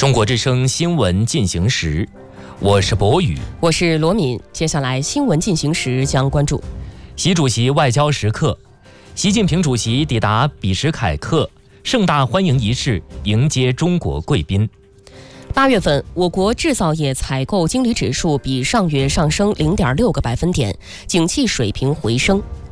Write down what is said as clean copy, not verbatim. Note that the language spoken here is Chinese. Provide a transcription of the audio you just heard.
中国之声新闻进行时，我是博宇， 我是罗敏。接下来新闻进行时将关注习主席外交时刻，习近平主席抵达比什凯克，盛大欢迎仪式迎接中国贵宾。 8月份，我国制造业采购经理指数比上月上升0.6个百分点，景气水平回升。